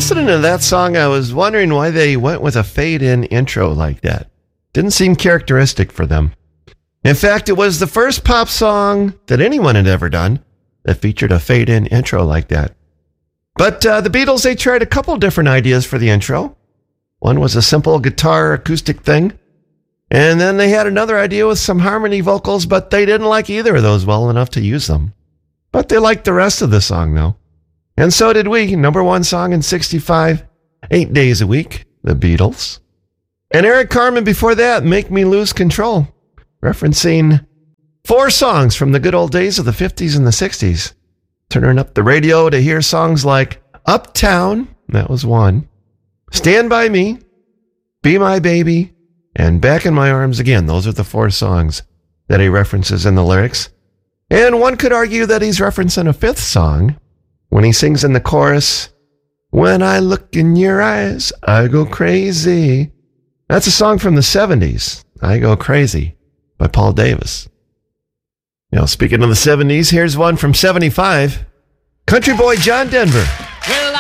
Listening to that song, I was wondering why they went with a fade-in intro like that. Didn't seem characteristic for them. In fact, it was the first pop song that anyone had ever done that featured a fade-in intro like that. But the Beatles, they tried a couple different ideas for the intro. One was a simple guitar acoustic thing. And then they had another idea with some harmony vocals, but they didn't like either of those well enough to use them. But they liked the rest of the song, though. And so did we. Number one song in 65, 8 days a week, the Beatles. And Eric Carmen before that, Make Me Lose Control, referencing 4 songs from the good old days of the 50s and the 60s. Turning up the radio to hear songs like Uptown, that was one, Stand By Me, Be My Baby, and Back in My Arms Again. Those are the 4 songs that he references in the lyrics. And one could argue that he's referencing a 5th song when he sings in the chorus, When I Look in Your Eyes, I Go Crazy. That's a song from the 70s, I Go Crazy, by Paul Davis. Now, speaking of the 70s, here's one from 75, Country Boy John Denver.